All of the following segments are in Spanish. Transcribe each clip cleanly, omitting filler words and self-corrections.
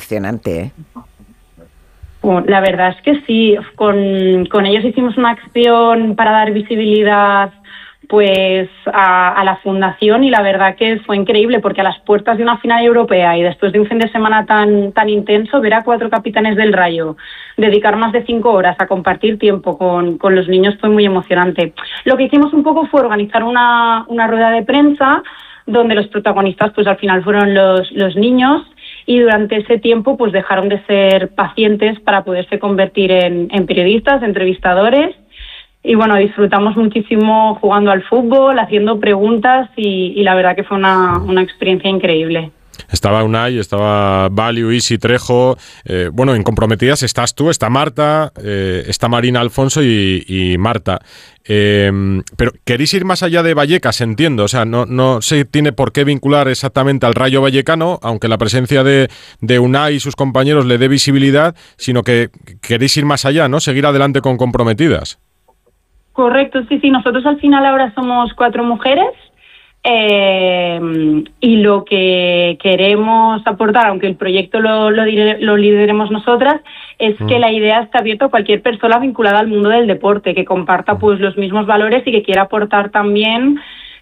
emocionante, ¿eh? La verdad es que sí, con ellos hicimos una acción para dar visibilidad pues a la fundación, y la verdad que fue increíble, porque a las puertas de una final europea y después de un fin de semana tan intenso, ver a 4 capitanes del Rayo dedicar más de 5 horas a compartir tiempo con los niños fue muy emocionante. Lo que hicimos un poco fue organizar una rueda de prensa donde los protagonistas pues al final fueron los niños, y durante ese tiempo pues dejaron de ser pacientes para poderse convertir en periodistas, entrevistadores. Y bueno, disfrutamos muchísimo jugando al fútbol, haciendo preguntas, y la verdad que fue una experiencia increíble. Estaba Unai, estaba Value, Isi, Trejo. Bueno, en comprometidas estás tú, está Marta, está Marina Alfonso y Marta. Pero queréis ir más allá de Vallecas, entiendo. O sea, no se tiene por qué vincular exactamente al Rayo Vallecano, aunque la presencia de Unai y sus compañeros le dé visibilidad, sino que queréis ir más allá, ¿no? Seguir adelante con comprometidas. Correcto, sí. Nosotros al final ahora somos 4 mujeres. Y lo que queremos aportar, aunque el proyecto lo lideremos nosotras, es que la idea está abierta a cualquier persona vinculada al mundo del deporte, que comparta pues los mismos valores y que quiera aportar también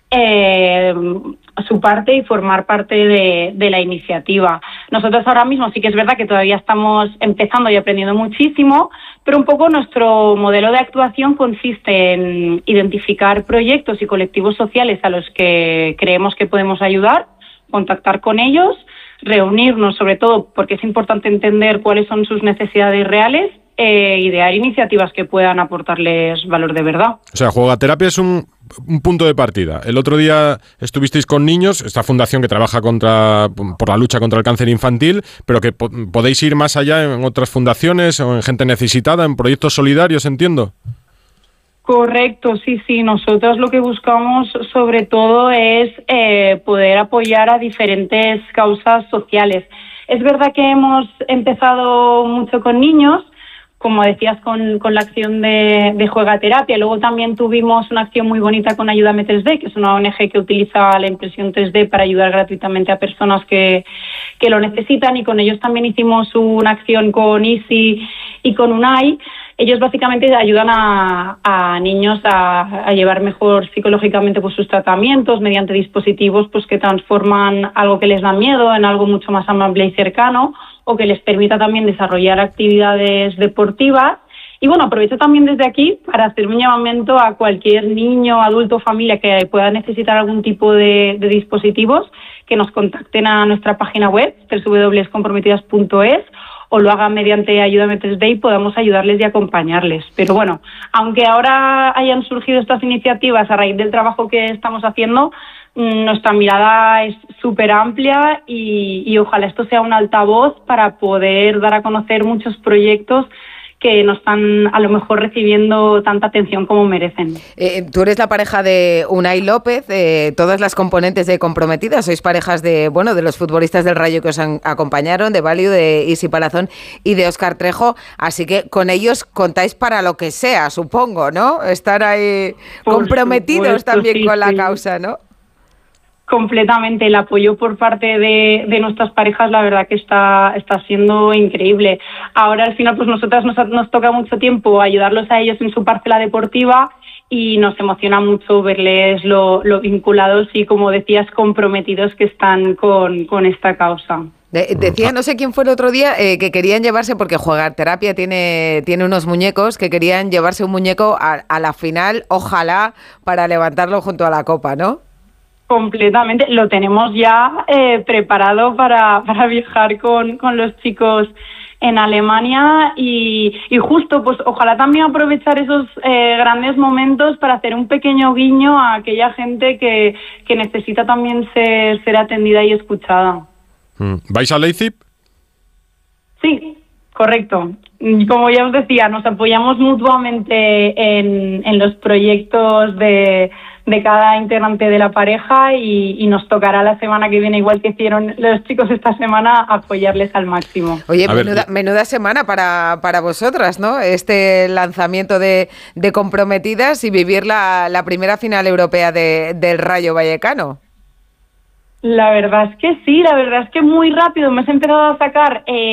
su parte y formar parte de la iniciativa. Nosotros ahora mismo sí que es verdad que todavía estamos empezando y aprendiendo muchísimo, pero un poco nuestro modelo de actuación consiste en identificar proyectos y colectivos sociales a los que creemos que podemos ayudar, contactar con ellos, reunirnos, sobre todo porque es importante entender cuáles son sus necesidades reales, idear iniciativas que puedan aportarles valor de verdad. O sea, Juegaterapia es un punto de partida. El otro día estuvisteis con niños, esta fundación que trabaja por la lucha contra el cáncer infantil, pero que podéis ir más allá en otras fundaciones o en gente necesitada, en proyectos solidarios, entiendo. Correcto, sí. Nosotros lo que buscamos sobre todo es poder apoyar a diferentes causas sociales. Es verdad que hemos empezado mucho con niños, como decías, con la acción de Juegaterapia. Luego también tuvimos una acción muy bonita con Ayúdame 3D, que es una ONG que utiliza la impresión 3D para ayudar gratuitamente a personas que lo necesitan, y con ellos también hicimos una acción con Isi y con Unai. Ellos básicamente ayudan a niños a llevar mejor psicológicamente pues sus tratamientos mediante dispositivos pues que transforman algo que les da miedo en algo mucho más amable y cercano, o que les permita también desarrollar actividades deportivas. Y bueno, aprovecho también desde aquí para hacer un llamamiento a cualquier niño, adulto o familia que pueda necesitar algún tipo de dispositivos, que nos contacten a nuestra página web www.comprometidas.es, o lo hagan mediante Ayúdame 3D y podamos ayudarles y acompañarles. Pero bueno, aunque ahora hayan surgido estas iniciativas a raíz del trabajo que estamos haciendo, nuestra mirada es súper amplia y ojalá esto sea un altavoz para poder dar a conocer muchos proyectos que no están a lo mejor recibiendo tanta atención como merecen. Tú eres la pareja de Unai López, todas las componentes de Comprometidas, sois parejas de los futbolistas del Rayo que os acompañaron, de Value, de Isi Palazón y de Óscar Trejo, así que con ellos contáis para lo que sea, supongo, ¿no? Estar ahí comprometidos supuesto, también con la causa, ¿no? Completamente. El apoyo por parte de nuestras parejas, la verdad que está siendo increíble. Ahora al final pues nosotras nos toca mucho tiempo ayudarlos a ellos en su parcela deportiva, y nos emociona mucho verles lo vinculados y, como decías, comprometidos que están con esta causa. Decía, no sé quién fue el otro día, que querían llevarse, porque Juegaterapia tiene unos muñecos, que querían llevarse un muñeco a la final, ojalá, para levantarlo junto a la copa, ¿no? Completamente, lo tenemos ya preparado para viajar con los chicos en Alemania, y justo pues ojalá también aprovechar esos grandes momentos para hacer un pequeño guiño a aquella gente que necesita también ser atendida y escuchada. ¿Vais a Leipzig? Sí, correcto. Como ya os decía, nos apoyamos mutuamente en los proyectos de cada integrante de la pareja, y nos tocará la semana que viene, igual que hicieron los chicos esta semana, apoyarles al máximo. Oye, menuda semana para vosotras, ¿no? Este lanzamiento de Comprometidas y vivir la primera final europea del Rayo Vallecano. La verdad es que sí, la verdad es que muy rápido me he empezado a sacar